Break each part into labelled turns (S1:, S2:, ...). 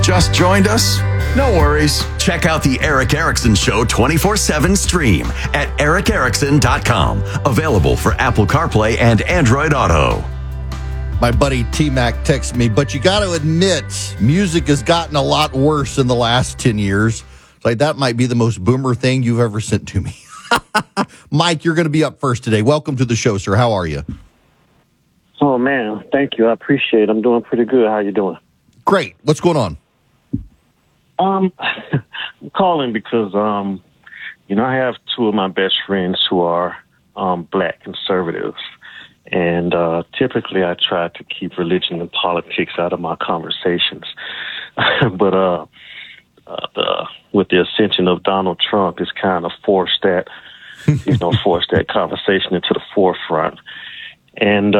S1: Just joined us? No worries. Check out the Eric Erickson Show 24/7 stream at ericerickson.com. Available for Apple CarPlay and Android Auto.
S2: My buddy T-Mac texted me, but you got to admit, music has gotten a lot worse in the last 10 years. Like, that might be the most boomer thing you've ever sent to me. Mike, you're going to be up first today. Welcome to the show, sir. How are you?
S3: Oh, man. Thank you. I appreciate it. I'm doing pretty good. How you doing?
S2: Great. What's going on?
S3: I'm calling because, I have two of my best friends who are black conservatives. And typically I try to keep religion and politics out of my conversations. But with the ascension of Donald Trump, it's kind of forced that conversation into the forefront. And,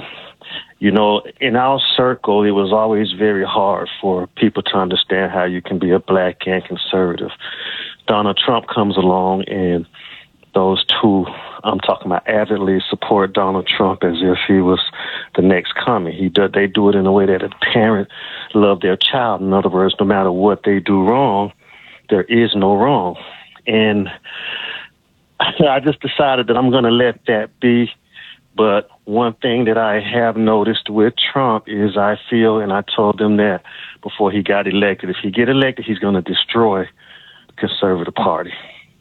S3: in our circle, it was always very hard for people to understand how you can be a black and conservative. Donald Trump comes along, and those two, I'm talking about, avidly support Donald Trump as if he was the next coming. They do it in a way that a parent loves their child. In other words, no matter what they do wrong, there is no wrong. And I just decided that I'm going to let that be. But one thing that I have noticed with Trump is I feel, and I told him that before he got elected, if he get elected, he's going to destroy the Conservative Party.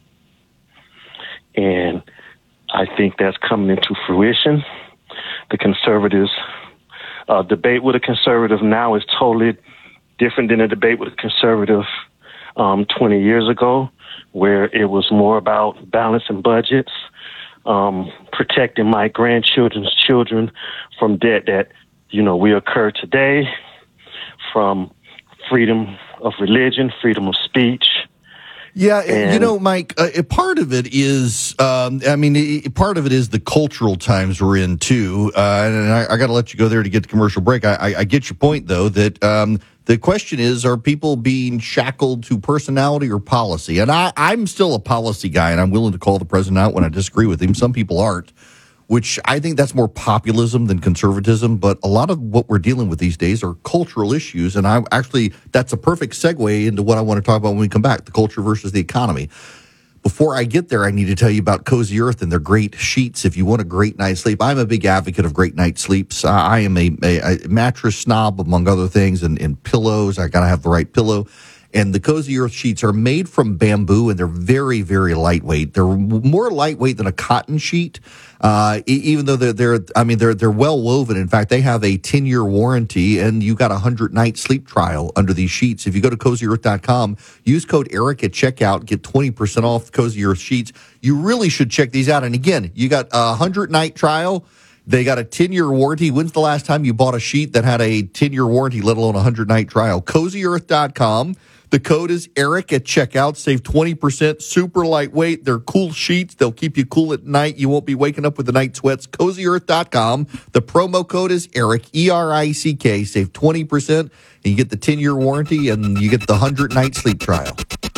S3: And I think that's coming into fruition. The conservatives, debate with a conservative now is totally different than a debate with a conservative 20 years ago, where it was more about balancing budgets, protecting my grandchildren's children from debt that, we occur today, from freedom of religion, freedom of speech.
S2: Yeah, Mike, part of it is, part of it is the cultural times we're in, too. And I got to let you go there to get the commercial break. I get your point, though, that the question is, are people being shackled to personality or policy? And I'm still a policy guy, and I'm willing to call the president out when I disagree with him. Some people aren't, which I think that's more populism than conservatism. But a lot of what we're dealing with these days are cultural issues. And that's a perfect segue into what I want to talk about when we come back, the culture versus the economy. Before I get there, I need to tell you about Cozy Earth and their great sheets. If you want a great night's sleep, I'm a big advocate of great night sleeps. I am a mattress snob, among other things, and pillows. I got to have the right pillow. And the Cozy Earth sheets are made from bamboo, and they're very, very lightweight. They're more lightweight than a cotton sheet, even though they're well woven. In fact, they have a 10-year warranty, and you got a 100-night sleep trial under these sheets. If you go to CozyEarth.com, use code ERIC at checkout, get 20% off Cozy Earth sheets. You really should check these out. And again, you got a 100-night trial. They got a 10-year warranty. When's the last time you bought a sheet that had a 10-year warranty, let alone a 100-night trial? CozyEarth.com. The code is ERIC at checkout. Save 20%. Super lightweight. They're cool sheets. They'll keep you cool at night. You won't be waking up with the night sweats. CozyEarth.com. The promo code is ERIC, E-R-I-C-K. Save 20%. And you get the 10-year warranty, and you get the 100-night sleep trial.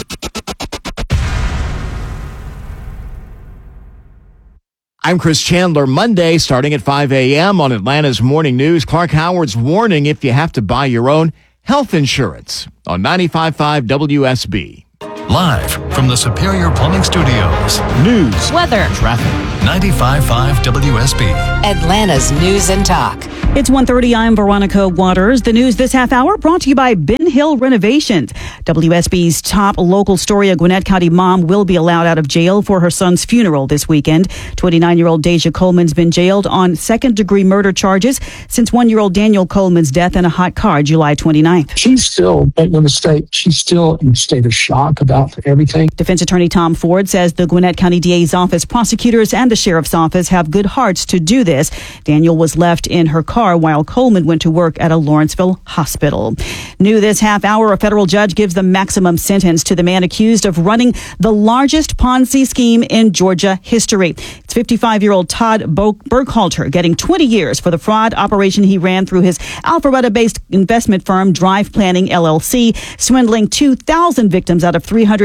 S4: I'm Chris Chandler. Monday, starting at 5 a.m. on Atlanta's Morning News, Clark Howard's warning if you have to buy your own health insurance on 95.5 WSB.
S5: Live from the Superior Plumbing Studios.
S4: News,
S6: weather,
S4: traffic.
S5: 95.5 WSB.
S6: Atlanta's News and Talk.
S7: It's 1:30. I'm Veronica Waters. The news this half hour brought to you by Ben Hill Renovations. WSB's top local story: a Gwinnett County mom will be allowed out of jail for her son's funeral this weekend. 29-year-old Deja Coleman's been jailed on second-degree murder charges since 1-year-old Daniel Coleman's death in a hot car July 29th.
S8: She's still in a state of shock about everything.
S7: Defense attorney Tom Ford says the Gwinnett County DA's office, prosecutors, and the sheriff's office have good hearts to do this. Daniel was left in her car while Coleman went to work at a Lawrenceville hospital. New this half hour, a federal judge gives the maximum sentence to the man accused of running the largest Ponzi scheme in Georgia history. It's 55-year-old Todd Burkhalter getting 20 years for the fraud operation he ran through his Alpharetta-based investment firm Drive Planning LLC, swindling 2,000 victims out of $380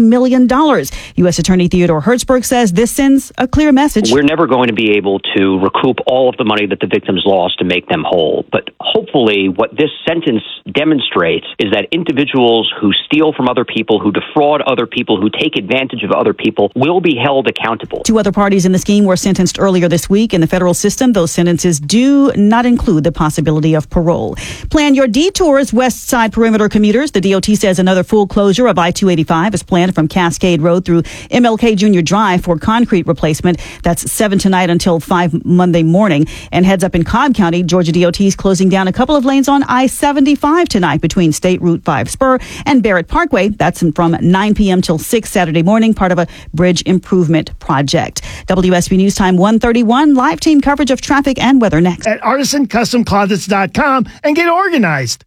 S7: million. U.S. Attorney Theodore Hertzberg says this sends a clear message.
S9: We're never going to be able to recoup all of the money that the victims lost to make them whole. But hopefully what this sentence demonstrates is that individuals who steal from other people, who defraud other people, who take advantage of other people will be held accountable.
S7: 2 other parties in the scheme were sentenced earlier this week. In the federal system, those sentences do not include the possibility of parole. Plan your detours, West Side Perimeter commuters. The DOT says another full closure of I-285 is planned from Cascade Road through MLK Junior Drive for concrete replacement. That's 7 tonight until 5 Monday morning. And heads up in Cobb County, Georgia DOT is closing down a couple of lanes on I-75 tonight between State Route 5 Spur and Barrett Parkway. That's from 9 p.m. till 6 Saturday morning, part of a bridge improvement project. WSB News Time 1:31, live team coverage of traffic and weather next.
S10: At artisancustomclosets.com and get organized.